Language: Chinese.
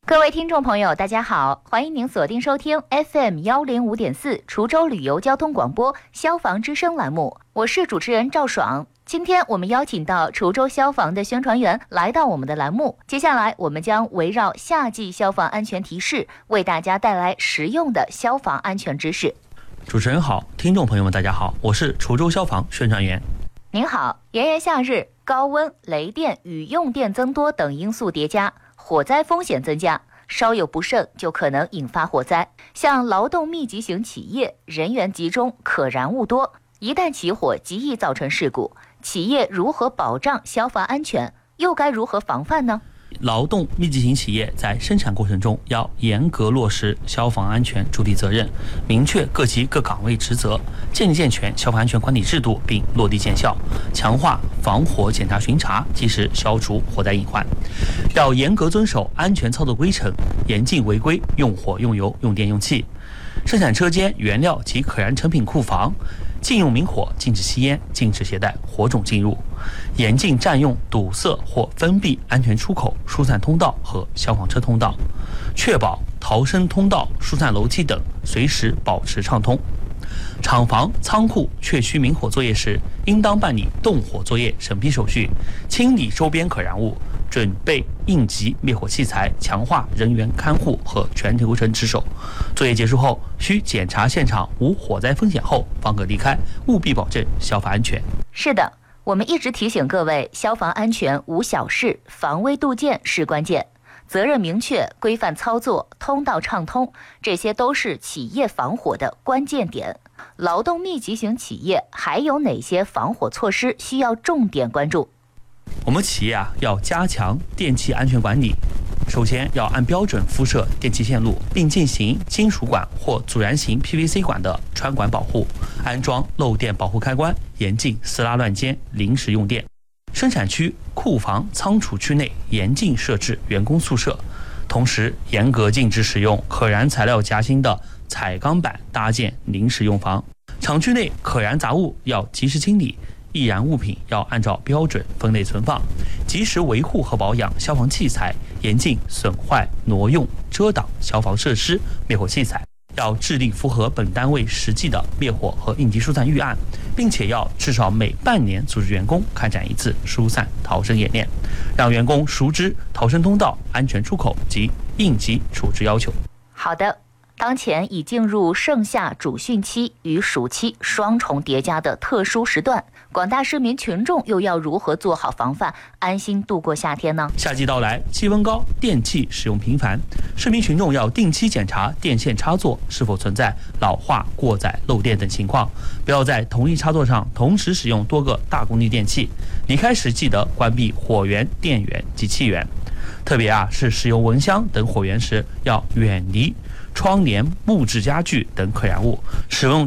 各位听众朋友，大家好，欢迎您锁定收听 FM105.4 滁州旅游交通广播消防之声栏目，我是主持人赵爽。今天我们邀请到滁州消防的宣传员来到我们的栏目，接下来我们将围绕夏季消防安全提示，为大家带来实用的消防安全知识。 主持人好，听众朋友们大家好，我是滁州消防宣传员。 您好，炎炎夏日，高温、雷电与用电增多等因素叠加，火灾风险增加，稍有不慎就可能引发火灾。像劳动密集型企业，人员集中，可燃物多，一旦起火极易造成事故。企业如何保障消防安全，又该如何防范呢？ 劳动密集型企业在生产过程中要严格落实消防安全主体责任，明确各级各岗位职责，建立健全消防安全管理制度并落地见效，强化防火检查巡查，及时消除火灾隐患。要严格遵守安全操作规程，严禁违规用火、用油、用电、用气。生产车间、原料及可燃成品库房禁用明火，禁止吸烟，禁止携带火种进入，严禁占用、堵塞或封闭安全出口、疏散通道和消防车通道，确保逃生通道、疏散楼梯等随时保持畅通。厂房、仓库确需明火作业时，应当办理动火作业审批手续，清理周边可燃物，准备应急灭火器材，强化人员看护和全流程值守。作业结束后，需检查现场无火灾风险后方可离开，务必保证消防安全。 是的，我们一直提醒各位，消防安全无小事，防微杜渐是关键。责任明确、规范操作、通道畅通，这些都是企业防火的关键点。劳动密集型企业还有哪些防火措施需要重点关注？ 我们企业要加强电气安全管理，首先要按标准敷设电气线路，并进行金属管或阻燃型 PVC 管的穿管保护，安装漏电保护开关，严禁私拉乱接、临时用电。生产区、库房、仓储区内严禁设置员工宿舍，同时严格禁止使用可燃材料夹心的彩钢板搭建临时用房。厂区内可燃杂物要及时清理，易燃物品要按照标准分类存放，及时维护和保养消防器材，严禁损坏、挪用、遮挡消防设施、灭火器材。要制定符合本单位实际的灭火和应急疏散预案，并且要至少每半年组织员工开展一次疏散逃生演练，让员工熟知逃生通道、安全出口及应急处置要求。 好的，当前已进入盛夏主汛期与暑期双重叠加的特殊时段，广大市民群众又要如何做好防范，安心度过夏天呢？夏季到来，气温高，电器使用频繁，市民群众要定期检查电线插座是否存在老化、过载、漏电等情况，不要在同一插座上同时使用多个大功率电器。离开时记得关闭火源、电源及气源。特别是使用蚊香等火源时，要远离窗帘、木质家具等可燃物，使用